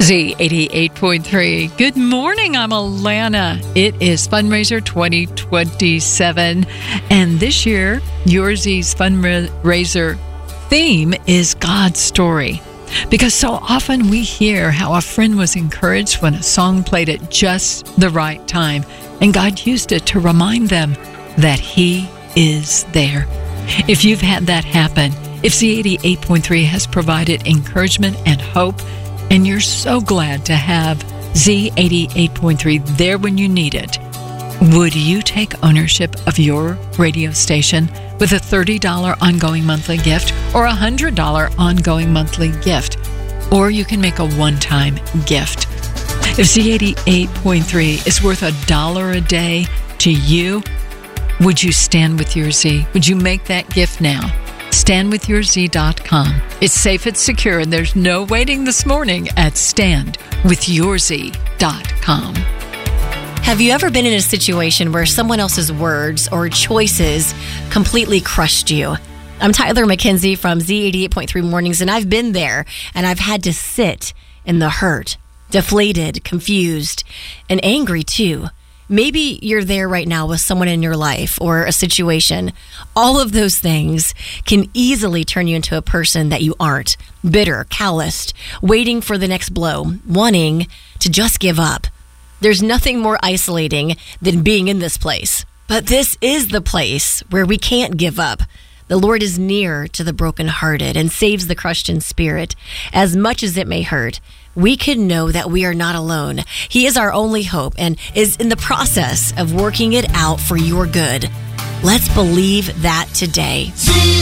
Z88.3. Good morning, I'm Alana. It is Fundraiser 2027, and this year, Your Z's fundraiser theme is God's story. Because so often we hear how a friend was encouraged when a song played at just the right time, and God used it to remind them that He is there. If you've had that happen, if Z88.3 has provided encouragement and hope, and you're so glad to have Z88.3 there when you need it, would you take ownership of your radio station with a $30 ongoing monthly gift or a $100 ongoing monthly gift? Or you can make a one-time gift. If Z88.3 is worth $1 a day to you, would you stand with your Z? Would you make that gift now? StandWithYourZ.com. It's safe, it's secure, and there's no waiting this morning at StandWithYourZ.com. Have you ever been in a situation where someone else's words or choices completely crushed you? I'm Tyler McKenzie from Z88.3 Mornings, and I've been there, and I've had to sit in the hurt, deflated, confused, and angry too. Maybe you're there right now with someone in your life or a situation. All of those things can easily turn you into a person that you aren't. Bitter, calloused, waiting for the next blow, wanting to just give up. There's nothing more isolating than being in this place. But this is the place where we can't give up. The Lord is near to the brokenhearted and saves the crushed in spirit. As much as it may hurt, we can know that we are not alone. He is our only hope and is in the process of working it out for your good. Let's believe that today.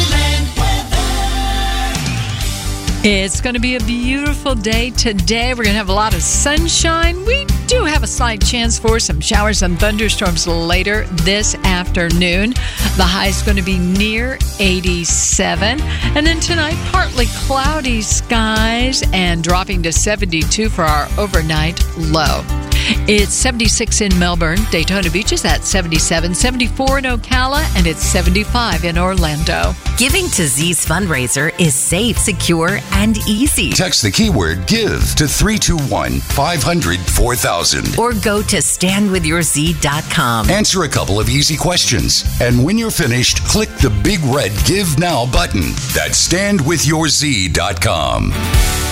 It's going to be a beautiful day today. We're going to have a lot of sunshine. We do have a slight chance for some showers and thunderstorms later this afternoon. The high is going to be near 87. And then tonight, partly cloudy skies and dropping to 72 for our overnight low. It's 76 in Melbourne. Daytona Beach is at 77, 74 in Ocala, and it's 75 in Orlando. Giving to Z's fundraiser is safe, secure, and easy. Text the keyword GIVE to 321-500-4000. Or go to StandWithYourZ.com. Answer a couple of easy questions. And when you're finished, click the big red Give Now button. That's StandWithYourZ.com.